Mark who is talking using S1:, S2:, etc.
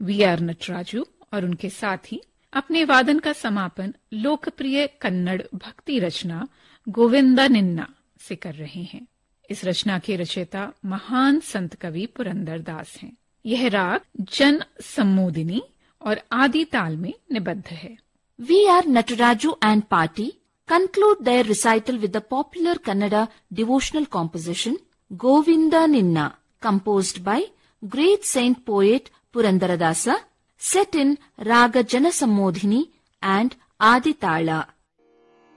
S1: VR. नटराजू और उनके साथी अपने वादन का समापन लोकप्रिय कन्नड़ भक्ति रचना गोविंदा निन्ना से कर रहे हैं। इस रचना के रचयिता महान संत कवि पुरंदर दास हैं। यह राग जन सम्मोदिनी और आदि ताल में निबद्ध है।
S2: VR. Nataraju and party conclude their recital with the popular Kannada devotional composition Govinda Ninna, composed by great saint poet Purandaradasa, set in Raga Jana Sammodhini and Adi Tala.